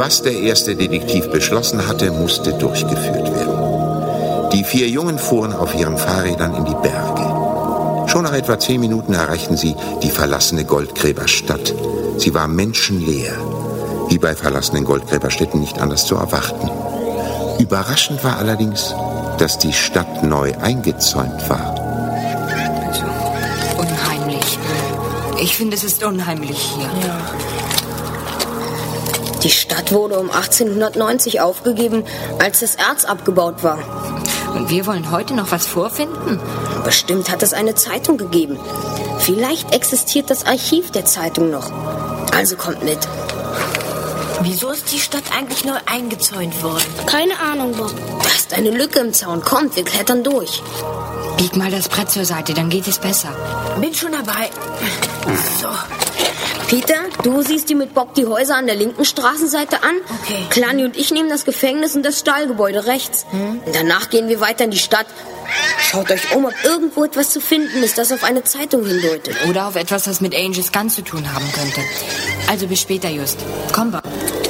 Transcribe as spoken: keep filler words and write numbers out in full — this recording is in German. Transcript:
Was der erste Detektiv beschlossen hatte, musste durchgeführt werden. Die vier Jungen fuhren auf ihren Fahrrädern in die Berge. Schon nach etwa zehn Minuten erreichten sie die verlassene Goldgräberstadt. Sie war menschenleer, wie bei verlassenen Goldgräberstätten nicht anders zu erwarten. Überraschend war allerdings, dass die Stadt neu eingezäunt war. Also, unheimlich. Ich finde, es ist unheimlich hier. Ja. Die Stadt wurde um achtzehnhundertneunzig aufgegeben, als das Erz abgebaut war. Und wir wollen heute noch was vorfinden? Bestimmt hat es eine Zeitung gegeben. Vielleicht existiert das Archiv der Zeitung noch. Also kommt mit. Wieso ist die Stadt eigentlich neu eingezäunt worden? Keine Ahnung, Bob. Da ist eine Lücke im Zaun. Kommt, wir klettern durch. Bieg mal das Brett zur Seite, dann geht es besser. Bin schon dabei. So. Peter, du siehst dir mit Bob die Häuser an der linken Straßenseite an. Okay. Klani und ich nehmen das Gefängnis und das Stallgebäude rechts. Hm? Danach gehen wir weiter in die Stadt. Schaut euch um, ob irgendwo etwas zu finden ist, das auf eine Zeitung hindeutet. Oder auf etwas, das mit Angels Gun zu tun haben könnte. Also bis später, Just. Komm, Bob.